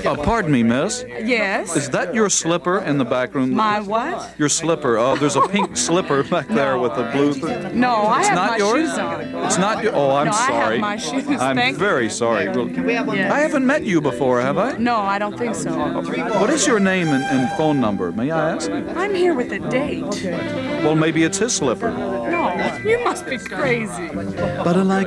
Pardon me, miss. Yes. Is that your slipper in the back room? My what? Your slipper. Oh, there's a pink slipper back there with a blue thing. No, I It's have not my yours? shoes on. It's not your. Oh, I'm No, I sorry. have my shoes. I'm Thank you. very sorry. Yes. I haven't met you before, have I? No, I don't think so. What is your name and phone number? May I ask? I'm here with a date. Well, maybe it's his slipper. No, you must be crazy. But unlike